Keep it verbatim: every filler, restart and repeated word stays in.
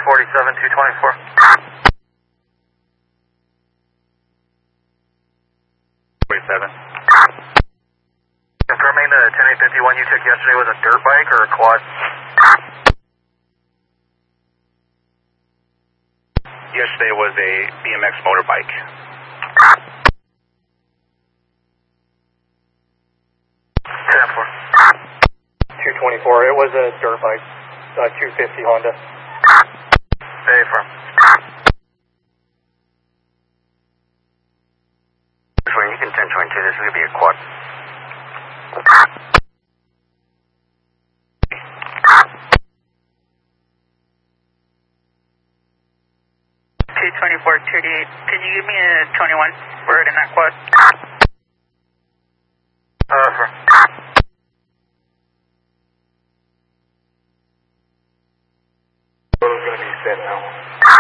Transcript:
forty-seven, two twenty-four. forty-seven. Confirming the ten eight fifty-one you took yesterday was a dirt bike or a quad? Yesterday was a B M X motorbike. ten four. two twenty-four, it was a dirt bike, uh, two fifty Honda. Hey, from. You can ten twenty-two, this is going to be a quad. two twenty-four, two eighty-eight, can you give me a twenty-one word in that quad? Uh, from. Photo's going to be sent now.